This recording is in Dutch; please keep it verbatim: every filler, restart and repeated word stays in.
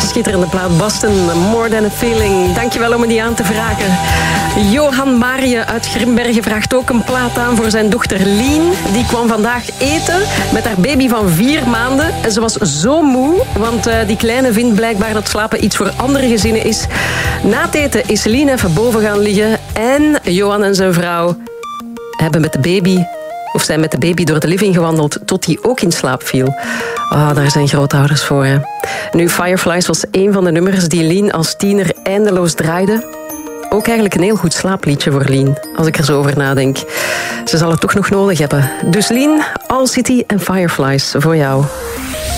schitterende plaat Boston, More Than a Feeling. Dankjewel om me die aan te vragen. Johan Marje uit Grimbergen vraagt ook een plaat aan voor zijn dochter Lien. Die kwam vandaag eten met haar baby van vier maanden. En ze was zo moe, want uh, die kleine vindt blijkbaar dat slapen iets voor andere gezinnen is. Na het eten is Lien even boven gaan liggen. En Johan en zijn vrouw hebben met de baby... of zijn met de baby door de living gewandeld tot hij ook in slaap viel. Ah, daar zijn grootouders voor, hè. Nu, Fireflies was een van de nummers die Lien als tiener eindeloos draaide. Ook eigenlijk een heel goed slaapliedje voor Lien, als ik er zo over nadenk. Ze zal het toch nog nodig hebben. Dus Lien, All City en Fireflies voor jou.